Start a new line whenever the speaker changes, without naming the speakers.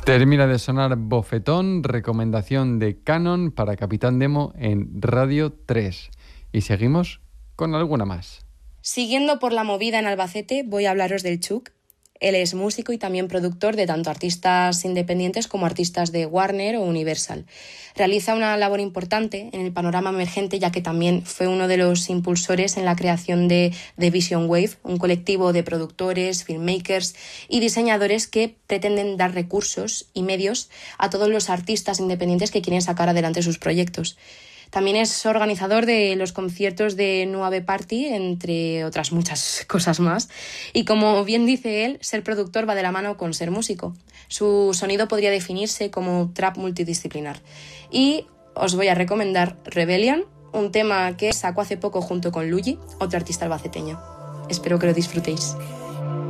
Termina de sonar Bofetón, recomendación de Canon para Capitán Demo en Radio 3. Y seguimos con alguna más.
Siguiendo por la movida en Albacete, voy a hablaros del Chuk. Él es músico y también productor de tanto artistas independientes como artistas de Warner o Universal. Realiza una labor importante en el panorama emergente, ya que también fue uno de los impulsores en la creación de Vision Wave, un colectivo de productores, filmmakers y diseñadores que pretenden dar recursos y medios a todos los artistas independientes que quieren sacar adelante sus proyectos. También es organizador de los conciertos de Nuave Party, entre otras muchas cosas más. Y como bien dice él, ser productor va de la mano con ser músico. Su sonido podría definirse como trap multidisciplinar. Y os voy a recomendar Rebellion, un tema que sacó hace poco junto con Luigi, otro artista albaceteño. Espero que lo disfrutéis.